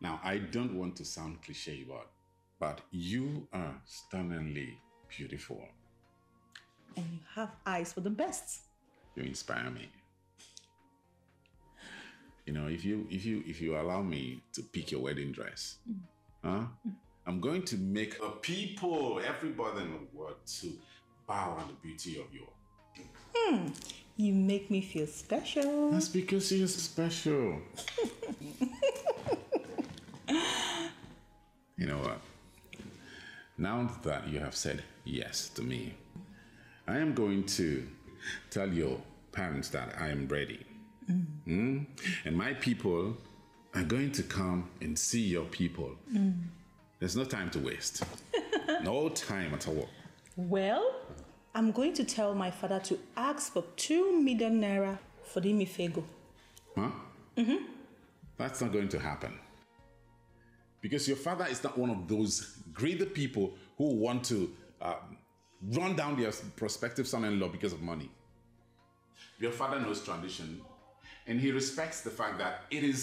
Now, I don't want to sound cliche, but you are stunningly beautiful. And you have eyes for the best. You inspire me. You know, if you allow me to pick your wedding dress, I'm going to make the people, everybody in the world, to bow at the beauty of you. You make me feel special. That's because you're special. You know what? Now that you have said yes to me, I am going to tell your parents that I am ready. And my people are going to come and see your people. There's no time to waste. No time at all. Well, I'm going to tell my father to ask for 2 million naira for the Mifego. Huh? That's not going to happen. Because your father is not one of those greedy people who want to run down their prospective son-in-law because of money. Your father knows tradition, and he respects the fact that it is